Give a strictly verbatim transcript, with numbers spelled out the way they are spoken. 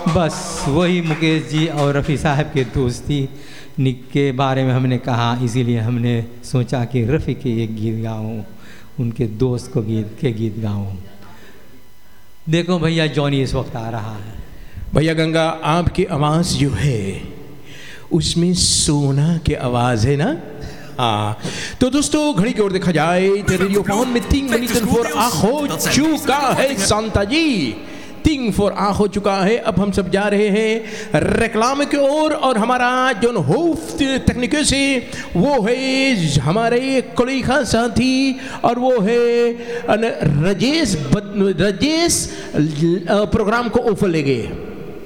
बस वही मुकेश जी और रफ़ी साहब के दोस्ती के बारे में हमने कहा, इसीलिए हमने सोचा कि रफ़ी के एक गीत गाऊं, उनके दोस्त को गीत के गीत गाऊं। देखो भैया जॉनी इस वक्त आ रहा है। भैया गंगा, आपकी आवाज़ जो है उसमें सोना की आवाज़ है ना। हाँ, तो दोस्तों घड़ी की ओर देखा जाए तो रेडियो फोन में तीन मिनट फोर आ हो चुका है। शांता जी तीन फोर आ हो चुका है। अब हम सब जा रहे हैं रेक्लाम की ओर, और हमारा जो होस्ट तकनीकी से वो है हमारे कोलिखा साथी, और वो है राजेश राजेश प्रोग्राम को ओफर ले गए।